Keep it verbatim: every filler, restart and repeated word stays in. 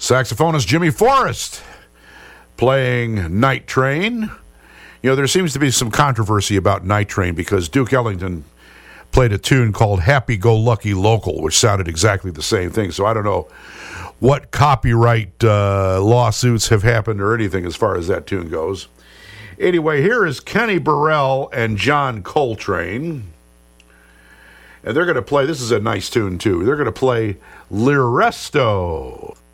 Saxophonist Jimmy Forrest playing Night Train. You know, there seems to be some controversy about Night Train because Duke Ellington played a tune called Happy Go Lucky Local, which sounded exactly the same thing. So I don't know what copyright uh, lawsuits have happened or anything as far as that tune goes. Anyway, here is Kenny Burrell and John Coltrane. And they're going to play, this is a nice tune too, th're going to play L'Resto.